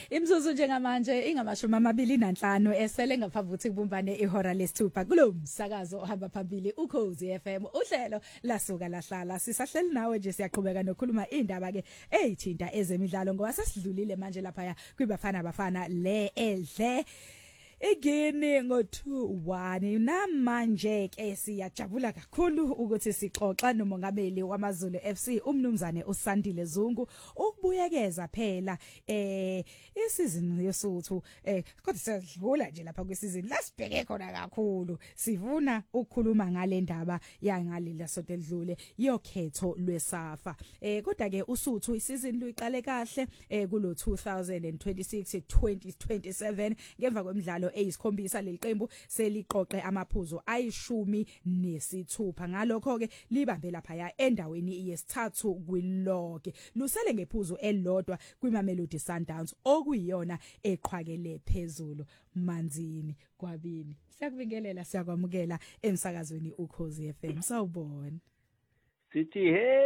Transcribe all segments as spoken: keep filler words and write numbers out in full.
Imzuzu njengamanje ingamashumi amabili nanhlanu esele ngaphambi ukuthi kubumbane ihora lesithupha kulo msakazo ohamba phambili uKhozi F M. Uhlelo lasuka lahlala sisahleli nawe nje siyaqhubeka nokukhuluma indaba ke ezithinta ezemidlalo ngoba sesidlulile manje lapha kwibafana bafana le edle Igini ngo two one namanje ke siyajabula kakhulu ukuthi sixoxa nomongameli wamaZulu F C umnumzane uSandile Zungu ukubuyekeza phela eh isizini yesuthu eh kodwa sidlula nje lapha kwisizini lasibheke khona kakhulu sivuna ukukhuluma ngale ndaba yangaleli sonto edlule yokhetho lwesafa eh kodwa ke usuthu isizini luyiqale kahle eh kulo two thousand twenty-six twenty twenty-seven ngemva kwemidlalo eyisikhombisa leliqembu seliqoqe amaphuzu ayishumi nesithupha ngalokho ke libambe lapha ya endaweni yesithathu kwiloke lusele ngephuzu elilodwa kwiMamelodi Sundowns okuyiyona eqhwakele phezulu manzini kwabini siyakubingelela siyakwamukela emsakazweni uKhozi F M sawubona sithi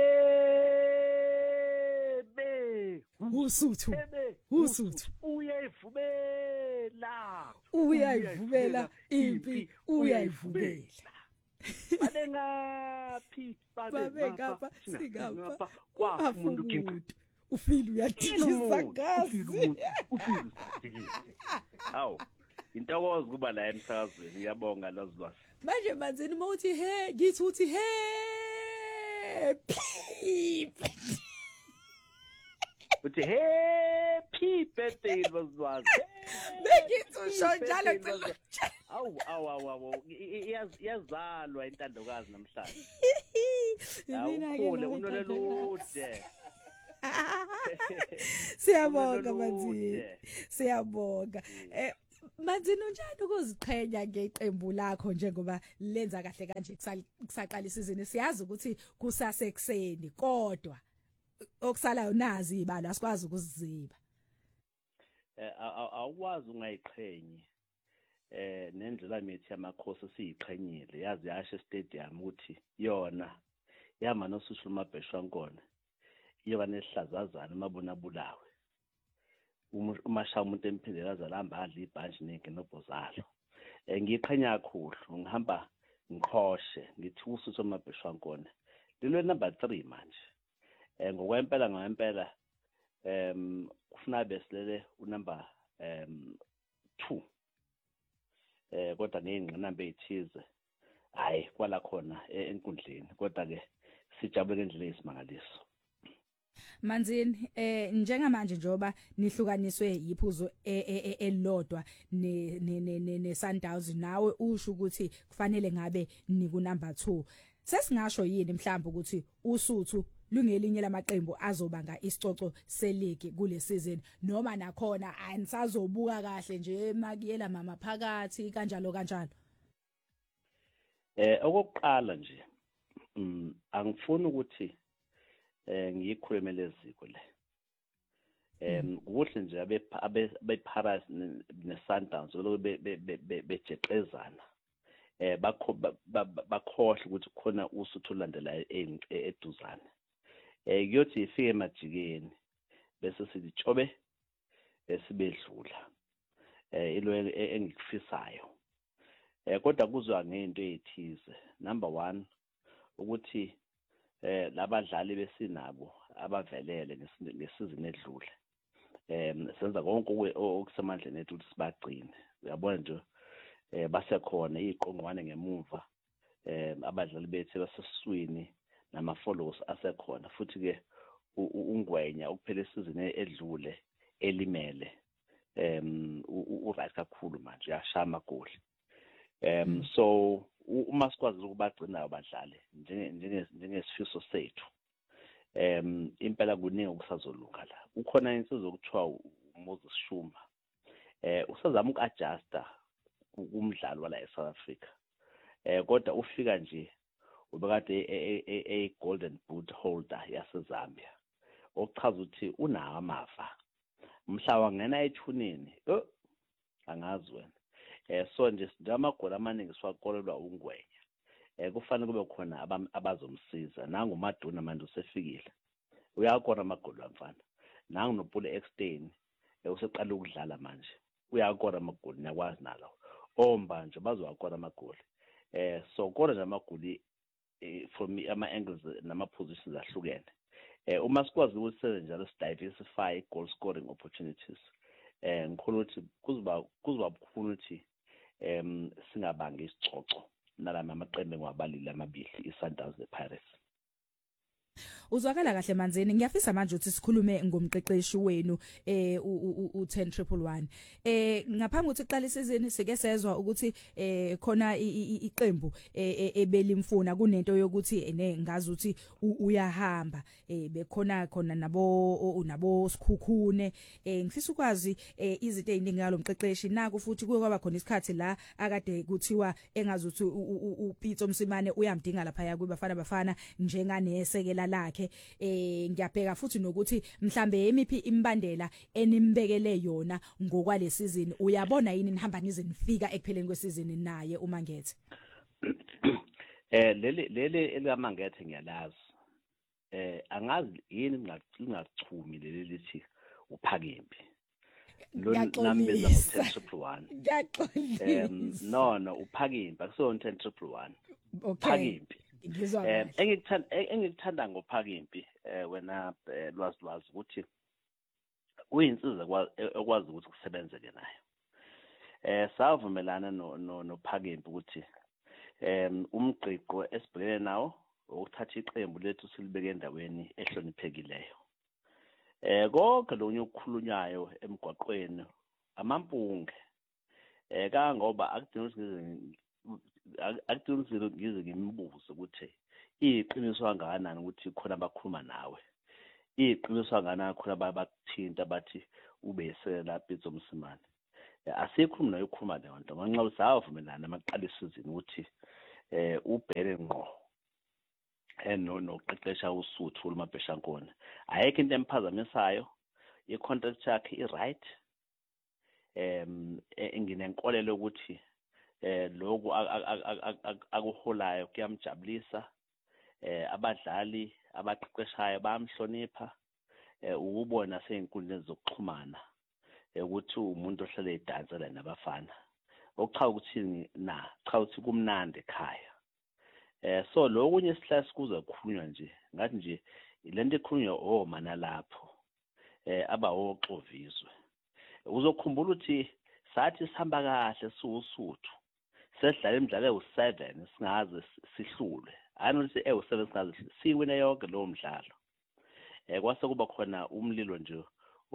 hebe usuthu usuthu uyayivubela uyayivubela impi uyayivubela bale ngaphi babe ngapha singapha kwafumuntu kintu ufile uyadilisa gazi ufile awu intokozo kuba la emsakazweni uyabonga lazilwasi manje manzini mawuthi he ngithi uthi he phip uthi happy birthday lazilwasi bengithi usho njalo awu awu awu yazalwa intandokazi namhlanje awukhule unololude siyabonga manzini siyabonga eh manzini unjani ukuziqhenya ngeqembu lakho njengoba lenza kahle kanje kusaqala isizini siyazi ukuthi kusasekuseni kodwa okusalayo nazi ibalo asikwazi ukuziziba eh awukwazi ungayiqhenye eh nendlela mithi yamakhosi siyiqhenyile yazi yashe stadium ukuthi yona yama noSushulu Mabheshwankona iyoba nesihlazazana mabona bulawe umasha umuntu emphendelaza lamba adla ibhanji neke nobozalo eh ngiqhenya kakhulu ngihamba ngikhoshe ngithi uSushulu Mabheshwankona lelo number three manje eh ngokwempela ngempela em kufuna besilele unumber em two eh kodwa ngeyingqinamba ezithize hayi kwala khona enkundleni kodwa ke sijabule ngendlela eyisimangaliso manzini eh njengamanje njoba nihlukaniswe yiphuzo elilodwa ne ne Sundowns nawe usho ukuthi kufanele ngabe niku number two sesingasho yini mhlawumbe ukuthi usuthu lungelinye lamaqembu azobanga isicoco seligi kule season noma nakhona anisazobuka kahle nje makiyela mama phakathi kanjalo kanjalo eh okokuqala nje mm angifuni ukuthi eh ngiyikhulumele eziko le em kuhle nje abe abeParas neSundowns lo bejeqezana eh bakho bakhohle ukuthi khona usuthu landela eduzane eh kuyothi ifike emajikeni bese silitshobe esibedlula eh ilo engikufisayo eh kodwa kuzwa ngento ezithize number one ukuthi eh labadlali besinabo abavelele ngesizini edlule em senza konke okusemandleni ethu ukuthi sibagcine uyabona nje eh basekhona iqongwane ngemuva eh abadlali bethu basesiswini nama follows asekhona futhi ke ungwenya ukuphela isizini edlule elimele em uright kakhulu manje yashaya amagoli em so uma sikwazi ukubagcina abadlali njenge njengesifiso sethu em impela kuningi okusazolunga la ukhona insizwa okuthiwa uMoses Shuma eh usazama ukuadjusta kumdlalo wala eSouth Africa eh kodwa ufika nje ubekade e golden boot holder yaseZambia okuchaza ukuthi unawo amava mhlawa ngena ethunini oh angazi wena eh so nje amagoli amaningi siwakolelwa ungwenya eh kufanele kube khona abazomsiza nangu Maduna manje usefikile uyakona amagoli amfana nangu noPule Extain useqala ukudlala manje uyakora amagoli niyakwazi nalo omba nje bazowakora amagoli eh so kona nje amagoli from ama angles nama positions ahlukene eh uma sikwazi ukuthi njalo diversify goal scoring opportunities eh ngikhona ukuthi kuzoba kuzoba bukhulu ukuthi em singabanga isicoco nalama amaqembu ngwabalile amabili iSundowns nePirates. Uzwakala kahle Manzeni ngiyafisa manje ukuthi sikhulume ngomqeqeshi wenu eh u ten one one one eh ngaphambi ukuthi iqale isizini sike sezwa ukuthi eh khona iqembu ebelimfuna kunento yokuthi ene ngazi ukuthi uyahamba eh bekhona khona nabo nabo sikhukhune eh ngifisa ukwazi izinto eziningi ngalo mqeqeshi naku futhi kuye kwaba khona isikhathi la akade kuthiwa engazi ukuthi uPitso Msimane uyamdinga lapha ya kubafana bafana njenganesekela lakhe eh ngiyabheka futhi nokuthi mhlambe emiphi imbandela enimbekele yona ngokwale season uyabona yini nihamba nize nifika ekupheleni kwesizini naye uMangethe eh leli leli elikaMangethe ngiyalazi eh angazi yini ngingachumi leli lithi uphakembi lo nambiza ngo ten one one Ngiyaqolisa no no uphakembi akuso ten one one okay phakembi ngizwa eh engikuthanda engikuthanda ngophakempi eh wena lwazi lwazi ukuthi uyinsizwa ekwazi ukuthi kusebenzeke nayo eh savumelana no nophakempi ukuthi em umgqiqo esibhekene nawo ukuthatha iqembu lethu silibeke endaweni ehloniphekileyo eh konke lonye ukukhulunyayo emgwaqweni amampunge eh kangoba akudingi akudingi ngize ngimbuze ukuthi iqiniso kangakanani ukuthi khona abakhuluma nawe iqiniso kangakanani khona abakuthinta bathi ubeyisela Pitso Msimane asikhuluma nayo ukukhuluma leyo nto ngenxa usavumelana amaqala isizini ukuthi eh ubhele ngqo eno noqeqesha uSuthu uMabheshankona ayikho into emphazamisayo icontract yakhe i-right em enginenkolelo ukuthi eh lokho akuholayo kuyamjabulisa eh abadlali abaqeqeshayo bayamhlonipha eh ukubona seyinkundleni zokuxhumana ukuthi umuntu ohlala edansela nabafana okuchaza ukuthi na cha ukuthi kumnandi ekhaya eh so lokunye isihlala sikuza ukukhulunywa nje ngathi nje lento ekhulunywa omana lapho eh aba oxovizwe uzokhumbula ukuthi sathi sihamba kahle siwusuthu sesidlala imidlalo ewu-seven singaze sihlulwe anokuthi ewu-seven singaze siwine yonke lowo mdlalo eh kwase kuba khona umlilo nje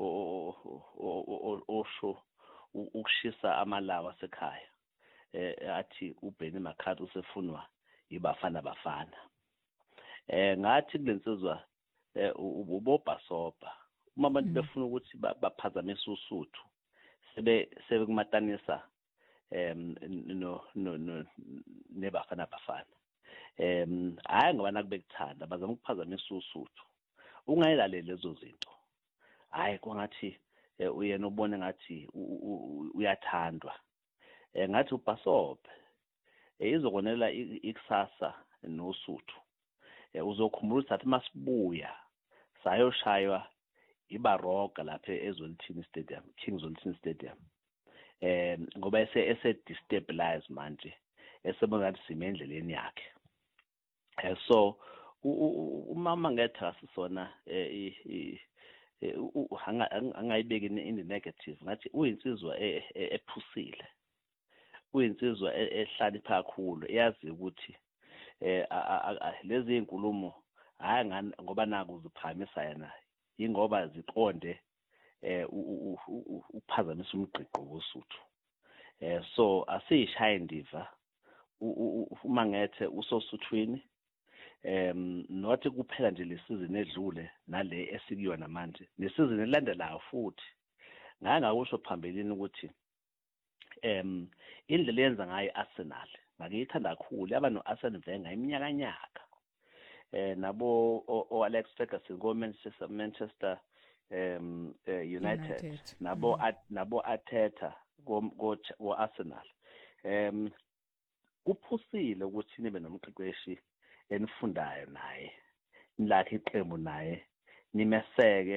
osho ukushisa amalawa asekhaya eh athi uBenny McCarthy usefunwa ibafana bafana eh ngathi kulensizwa ubobhasoba uma abantu befuna ukuthi baphazamise uSuthu sebe sebekumatanisa em no no nebafana bafana em hayi ngabana kubekuthanda bazama ukuphazamisa uSuthu ungayilaleli lezo zinto hayi kwangathi uyena ubone ngathi uyathandwa ngathi uBhasobe izokonela ikusasa noSuthu uzokhumbula ukuthi masibuya sayoshaywa iBaroka lapha eZolithini Stadium King Zolithini Stadium eh ngoba ese ese destabilize manje esebona ngathi sime endleleni yakhe eh so umama ngetha sisona eh angayibeki in the negative ngathi uyinsizwa ephusile uyinsizwa ehlanipha kakhulu iyazi ukuthi eh lezi inkulumo hayi ngoba naku uziphamisa yena ingoba ziqonde eh ukuphazamisa umgqiqo woSuthu eh so asishaye indiva uma ngethe usosuthwini em nothi kuphela nje lesizini edlule nale esikuyona manje lesizini elandelayo futhi ngake ngakusho phambilini ukuthi em indlela yenza ngayo Arsenal ngakuyithanda kakhulu yaba noArsene Wenger iminyaka nyaka eh nabo o Alex Ferguson go Manchester Manchester um United, United. nabo mm. at, nabo Arteta go go Arsenal em kuphusile ukuthi nibe nomqeqeshi enifundayo naye nilakhe iqembu naye nimeseke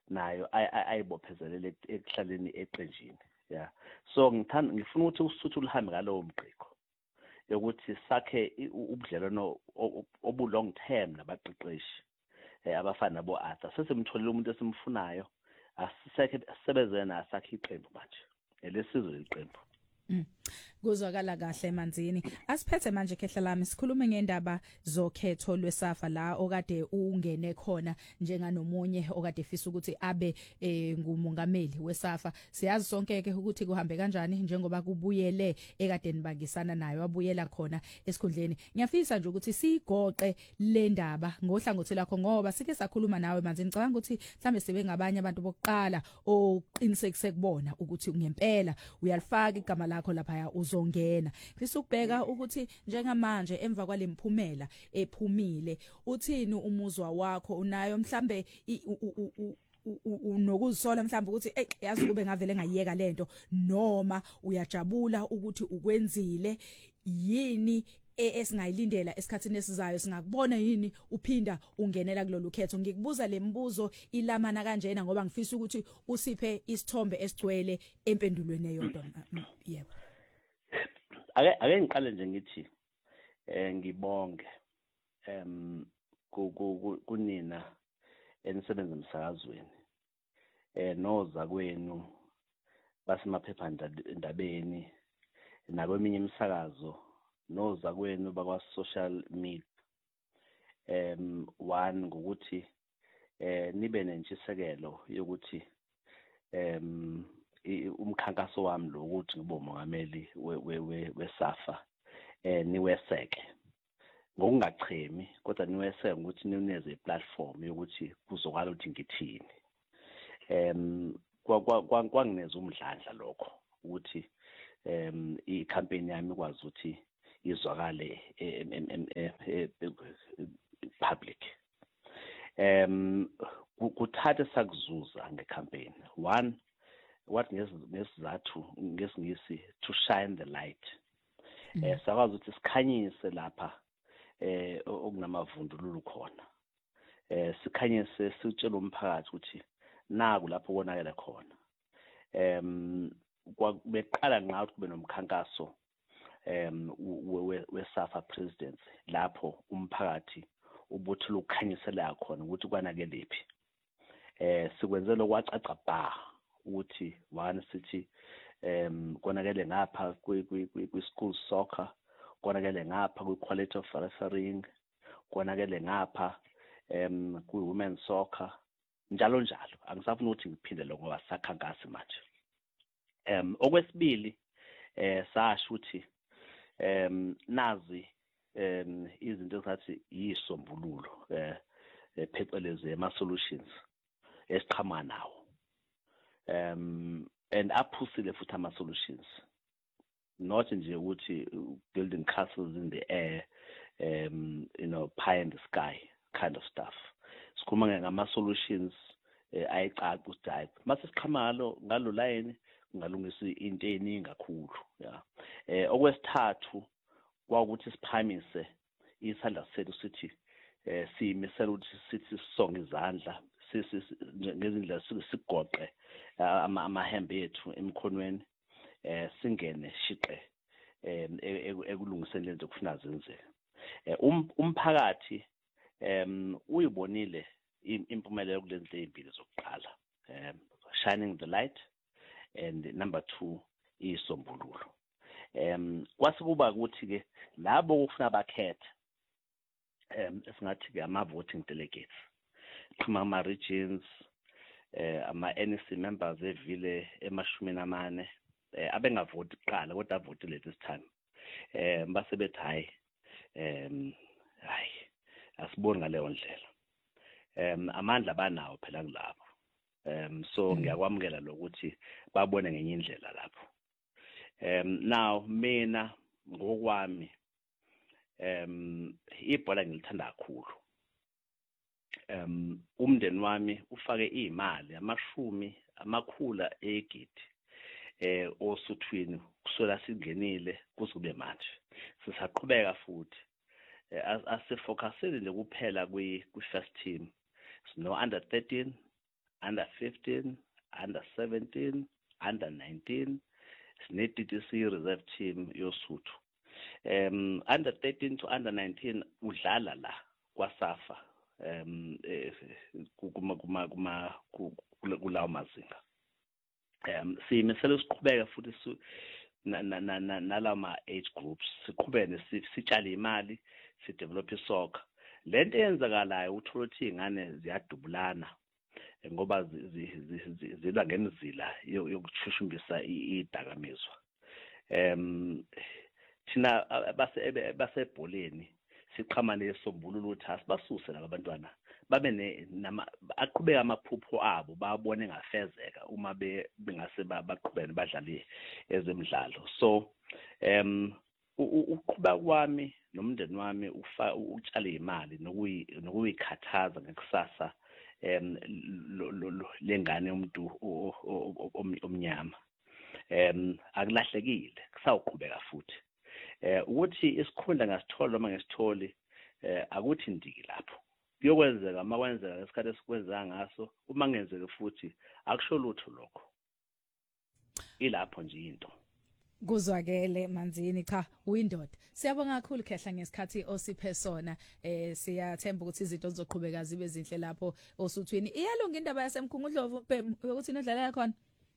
nayo ayibophezelele ekuhlaleni eqenjini. Yeah, so ngithanda ngifuna ukuthi usuthu lihambe ngalowo mgqiko yokuthi sakhe ubudlelwano obu long term nabaqeqeshi abafana nabo Arthur. Sesemtholile umuntu esimfunayo, asisekhe sisebenze naye sakhe iqembu manje. Lesizwe iqembu. Mm. Kuzwakala kahle Manzini. Asiphethe manje khehla lami sikhulume ngendaba zokhetho lweSAFA la okade ungene khona njenganomunye okade efisa ukuthi abe e, ngumongameli weSAFA. Siyazi sonke ke ukuthi kuhambe kanjani njengoba kubuyele ekadeni bangisana nayo wabuyela khona esikhundleni. Ngiyafisa nje ukuthi sigoqe le ndaba ngohlangothi lakho ngoba sike sakhuluma nawe Manzini. Ngicabanga ukuthi mhlambe sibe ngabanye abantu bokuqala oqinisekise kubona ukuthi ngempela uyalifaka igama lakho lapha uzongena. Ngisukubheka ukuthi njengamanje emva kwalemphumela ephumile uthini umuzwa wakho, unayo mhlambe unokuzisola mhlambe ukuthi eh yazi kube ngavele ngayiyeka lento, noma uyajabula ukuthi ukwenzile yini esingayilindela esikhathini esizayo, singakubona yini uphinda ungenela kulolu khetho. Ngikubuza lembuzo ilamana kanjena ngoba ngifisa ukuthi usiphe isithombe esigcwele empendulweni eyodwa. Yebo. Ake ake ngiqale nje ngithi eh ngibonge em kunina enisebenza emsakazweni eh noza kwenu basemaphepha ndabeni nakweminye imisakazo noza kwenu bakwa social media. Em one ngokuthi eh nibe nentshisekelo yokuthi em umkhankaso wami lo ukuthi ngibe umongameli weSAFA eh niweseke ngokungachemi, kodwa niweseke ukuthi ninikeze iplatform yokuthi kuzokala ukuthi ngithini. Em kwangineza umdlandla lokho ukuthi em icampaign yami ikwazi ukuthi izwakale public. Em kuthatha sakuzuza ngecampaign. One, what ngesizathu ngesingisi to shine the light. Eh sakwazi ukuthi sikhanyise lapha eh okunamavundululo khona. Eh sikhanyise sitshela umphakathi ukuthi naku lapho konakela khona. Em kwabeqala ngathi kube nomkhankaso em weSAFA presidency lapho umphakathi ubuthula ukukhanyisela khona ukuthi kwanakelephi. Eh sikwenzele kwacaca ba ukuthi one sithi em konakele ngapha kwi school soccer, konakele ngapha kwi quality of refereeing, konakele ngapha em kwi women's soccer njalo njalo. Angisafuni ukuthi ngiphinde lokho ngoba sakhankasi manje. Em okwesibili eh sasho ukuthi em nazi em izinto ezathi yisombululo eh phecelezi ama solutions esiqhama nawo. Um and aphusile futhi ama solutions, not nje ukuthi building castles in the air, um you know, pie in the sky kind of stuff. Sikhuluma ngama solutions ayicaca ukuthi hayi mase siqhamalo ngalo line ngalungisa into eningi kakhulu. Yeah. Eh okwesithathu kwaukuthi siphamise isandla sethu sithi eh simisela ukuthi sithi sisonge izandla ngezindlela sigoqe amahembe ethu emkhonweni eh singene shiqe em ekulungiseni lento kufuna zenzeke. Umphakathi em uyibonile impumelelo kulento ezimbili zokuqala, em shining the light and number two isombululo. Em kwasikuba ukuthi ke labo ukufuna bakhethe em esingathi ke ama voting delegates ama regions eh ama N E C members evile emashumi namane eh abengavoti kuqala kodwa avotile this time. Eh base bethi hayi em hayi asiboni ngaleyo ndlela. Em amandla banawo phela kulabo. Em so ngiyakwamukela lokuthi babone ngenye indlela lapho. Em now mina ngokwami em ibhola ngilithanda kakhulu. Um umndeni wami ufake imali amashumi amakhula egidi eh osuthwini kusola singenile kuzube manje sisaqhubeka futhi asifocusele kuphela kwi first team, sino under thirteen, under fifteen, under seventeen, under nineteen, sine-D T C reserve team yoSuthu. Um, under thirteen to under nineteen udlala la kwaSAFA um kuma kuma kuma kulawo mazinga. Um simisela siqhubeka futhi nalama age groups siqhubene sitshale imali si develop isoccer. Lento eyenzakalayo uthola ukuthi ingane ziyadubulana ngoba zidla ngemizila yokushushumbisa idakamizwa. Um thina basebholeni siqhamane lesombululo ukuthi asibasuse labantwana babe nama aqhubeka amaphupho abo babone ngafezeka uma bengase baqhubene badlale ezemidlalo. So um uqhuba kwami nomndeni wami ufa utshale imali nokuyikhathaza ngekusasa em lengane umuntu omnyama. Em akulahlekile kusawuqhubeka futhi. Eh ukuthi isikhundla ngasithola noma ngesitholi eh akuthi ndiki lapho. Kuyokwenzeka uma kwenzeka ngesikhathi esikwenza ngaso uma ngenzeke futhi akusho lutho lokho. Ilapho nje into. Kuzwakele Manzini cha uyindoda. Siyabonga kakhulu Khehla ngesikhathi osiphe sona eh siyathemba ukuthi izinto zizoqhubeka zibe zinhle lapho oSuthwini. Iyalunga indaba yasemkhungudlovu ukuthi inodlala yakhona.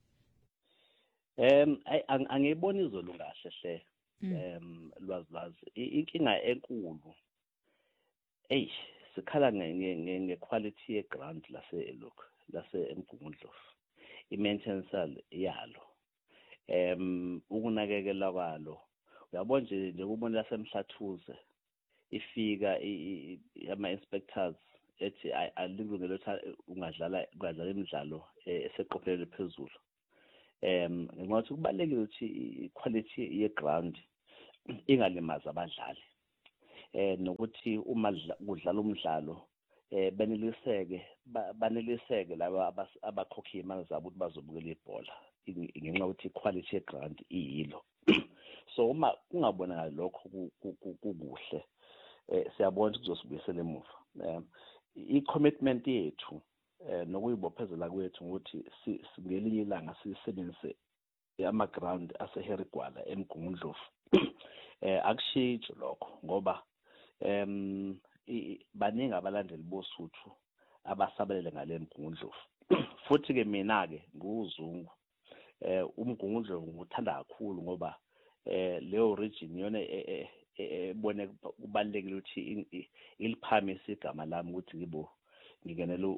Em angiyibona izolunga kahle hle. Em lwazi lwazi inkinga enkulu. Ey sikhala nge nge quality ye grant lase look lase emkhungudlovu. I maintenance yalo. Em ukunakekela kwalo uyabona nje nje kubona lasemhlathuze ifika ama inspectors ethi alilungelo ukuthi ungadlala ungadlala imidlalo eseqophelele phezulu. Em ngokuthi kubalekile ukuthi quality ye ground ingalimaza abadlali. Eh nokuthi uma udlala umdlalo eh baneliseke baneliseke laba abakhokhi imali zabo ukuthi bazobukela ibhola ngenxa ukuthi quality grant iyilo. So uma kungabonakala lokho kukuhle eh siyabona kuzosibuyisela emuva. I commitment yethu eh nokuyibophezela kwethu ukuthi singelinye ilanga sisebenzise ama ground ase Herigwala eMgungundlovu. Eh akushitsho lokho ngoba em baningi abalandeli boSuthu abasabelele ngale Mgungundlovu. Futhi ke mina ke nguzungu eh uMgungundlovu ngikuthanda kakhulu ngoba eh leyo region yona ebone kubalekile ukuthi iliphamise igama lami ukuthi ngibo ngingenela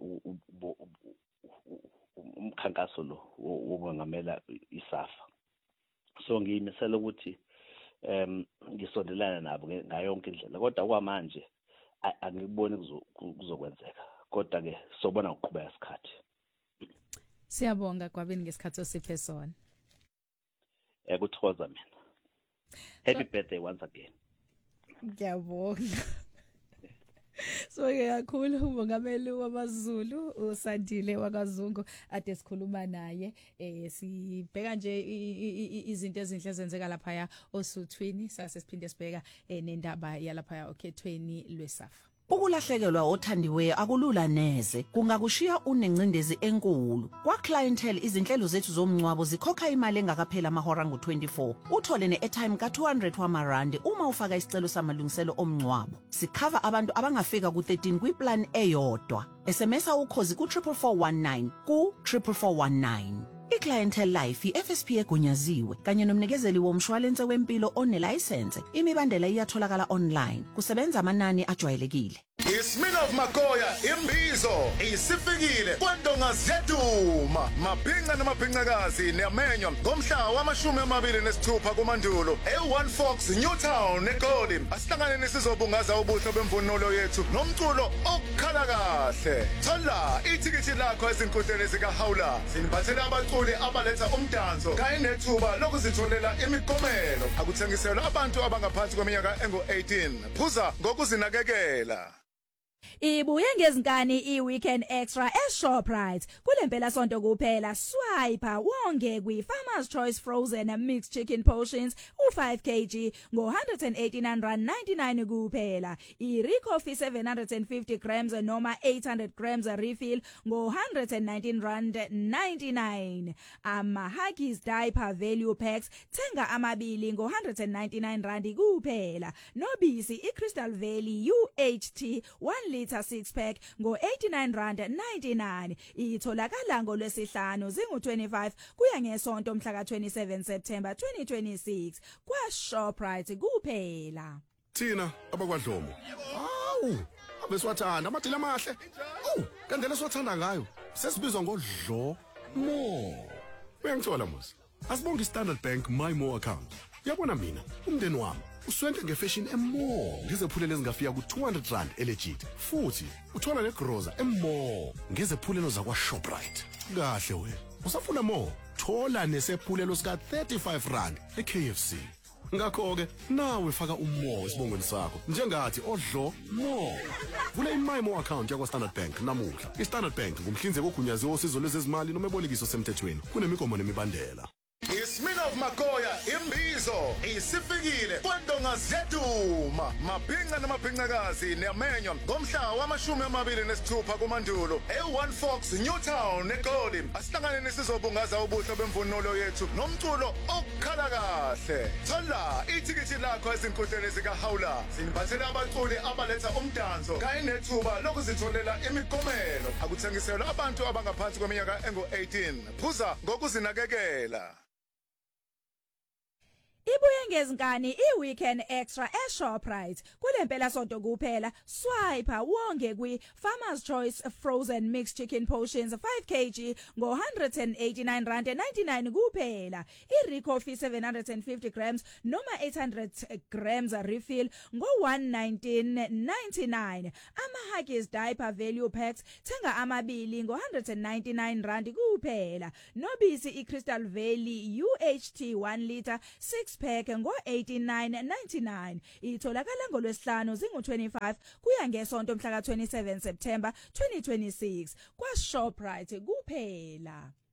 umkhankaso lo wokwengamela iSAFA. So ngiyimisela ukuthi em ngisondelana nabo ngayo yonke indlela kodwa kwamanje angiboni kuzokwenzeka kodwa ke sobona ukuqhubeka isikhathi. Siyabonga kwabini ngesikhathi osiphe sona. Eh kuthokoza mina. Happy birthday once again. Ngiyabonga. So kakhulu umongameli wamaZulu uSandile wakwaZungu ade sikhuluma naye eh sibheka nje izinto ezinhle ezenzeka lapha ya oSuthwini sase siphinde sibheka nendaba yalapha ya okhethweni lweSAFA. Ukulahlekelwa othandiweyo akulula neze kungakushiya unencindezi enkulu kwa clientele. Izinhlelo zethu zomncwabo zikhokha imali engakaphela amahora ngo twenty-four uthole ne-airtime ka two hundred wamarandi uma ufaka isicelo samalungiselo omncwabo. Sikhava abantu abangafika ku thirteen kwiplan eyodwa. S M S ukhozi ku four four four one nine ku four four four one nine. iClientele Life iF S P egunyaziwe kanye nomnikezeli womshwalense wempilo onelicense. Imibandela iyatholakala online. Kusebenza amanani ajwayelekile. Isminoff Makoya imbizo isifikile kwandonga zeduma mabhinqa namabhinqakazi neamenywa ngomhla wamashumi amabili nesithupha kuMandulo e-One Fox Newtown eGoli. Asihlangane nesizobungaza ubuhle bemvunulo yethu nomculo okukhala kahle. Thola ithikithi lakho ezinkundleni zikaHawula. Siniphathele abaculi abaletha umdanso kanye nethuba lokuzitholela imikomelo. Akuthengiselwa abantu abangaphansi kweminyaka engu eighteen. Phuza ngokuzinakekela. Ibuye ngezinkani iweekend extra eShoprite. Kulempela sonto kuphela swipe wonge kwi Farmers Choice Frozen and Mixed Chicken Portions u five kilograms ngo one hundred eighty-nine rand ninety-nine kuphela. iRicoffee seven hundred fifty grams noma eight hundred grams refill ngo one hundred nineteen rand ninety-nine. Ama Huggies diaper value packs thenga amabili ngo one hundred ninety-nine rand kuphela. Nobisi iCrystal Valley U H T one litre six pack ngo eighty-nine rand ninety-nine. Itholakala ngolwesihlanu zingu twenty-five kuya ngesonto mhla ka twenty-seven September twenty twenty-six kwa Shoprite kuphela. Thina abakwadlomo. Awu, abeswathanda amadila amahle. Awu, kandela siwathanda ngayo. Sesibizwa ngodlo mo. Uyangithola mos. Asibonga iStandard Bank My More account. Yabona mina, umndeni wami uswente ngefashion emmo ngezephulelo ezingafika ku two hundred rand elegit. Futhi uthola negroza emmo ngezephulelo zakwa Shoprite. Kahle we. Usafuna more? Thola nesephulelo sika thirty-five rand eK F C. Ngakho ke nawe faka umo esibongweni sakho njengathi odlo mo. Vula iMyMo account yakwa Standard Bank namuhla. iStandard Bank ngumhlinzeki ogunyaziwe osizo lwezezimali noma ebolekiso semthethweni. Kunemigomo nemibandela. Isminoff Makoya imbizo isifikile kwendonga zeduma maphinga namaphincakazi neamenywa ngomhla wamashumi amabili nesithupha kuMandulo e-One Fox Newtown eGoli. Asihlangane nesizobungaza ubuhle bemvunulo yethu nomculo okukhala kahle. Thola ithikithi lakho ezinkundleni zikaHawula. Siniphathele abaculi abaletha umdanso kanye nethuba lokuzitholela imikomelo. Akuthengiselwa abantu abangaphansi kweminyaka engu eighteen. Phuza ngokuzinakekela. Ibuye ngezinkani iweekend extra eShoprite. Kulempela sonto kuphela swipe wonge kwi Farmers Choice Frozen Mixed Chicken Portions five kilograms ngo one hundred eighty-nine rand ninety-nine kuphela. iRicoffee seven hundred fifty grams noma eight hundred grams refill ngo one nineteen ninety-nine. Ama Huggies diaper value packs thenga amabili ngo one hundred ninety-nine rand kuphela. Nobisi iCrystal Valley U H T one litre six pack ngo eighty-nine ninety-nine. Itholakala ngolwesihlanu zingu twenty-five kuya ngesonto mhla ka twenty-seven September twenty twenty-six kwa Shoprite kuphela.